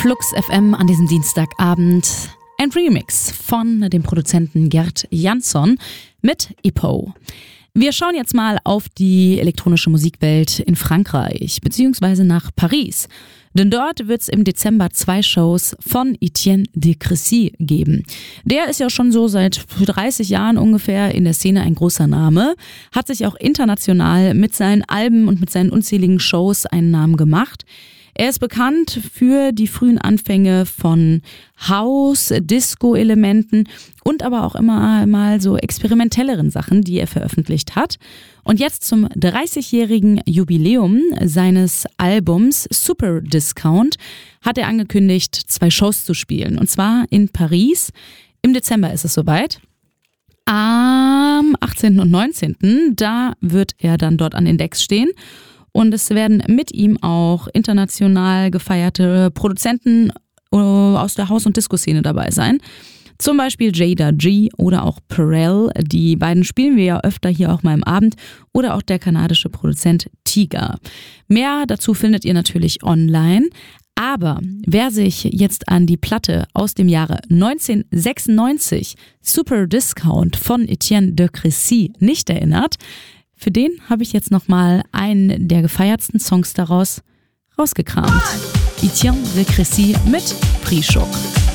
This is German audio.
Flux FM an diesem Dienstagabend. Ein Remix von dem Produzenten Gert Jansson mit EPO. Wir schauen jetzt mal auf die elektronische Musikwelt in Frankreich, beziehungsweise nach Paris. Denn dort wird es im Dezember 2 Shows von Etienne de Crécy geben. Der ist ja schon so seit 30 Jahren ungefähr in der Szene ein großer Name, hat sich auch international mit seinen Alben und mit seinen unzähligen Shows einen Namen gemacht. Er ist bekannt für die frühen Anfänge von House, Disco-Elementen und aber auch immer mal so experimentelleren Sachen, die er veröffentlicht hat. Und jetzt zum 30-jährigen Jubiläum seines Albums Super Discount hat er angekündigt, 2 Shows zu spielen. Und zwar in Paris. Im Dezember ist es soweit. Am 18. und 19. da wird er dann dort an den Decks stehen. Und es werden mit ihm auch international gefeierte Produzenten aus der House- und Disco-Szene dabei sein. Zum Beispiel Jada G oder auch Perel. Die beiden spielen wir ja öfter hier auch mal im Abend. Oder auch der kanadische Produzent Tiga. Mehr dazu findet ihr natürlich online. Aber wer sich jetzt an die Platte aus dem Jahre 1996, Super Discount von Etienne de Crécy, nicht erinnert, für den habe ich jetzt nochmal einen der gefeiertsten Songs daraus rausgekramt. Etienne de Crécy mit Pre-Schock.